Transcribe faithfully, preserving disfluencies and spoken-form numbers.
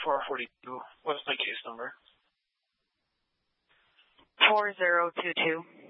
four forty-two. What's my case number? four zero two two.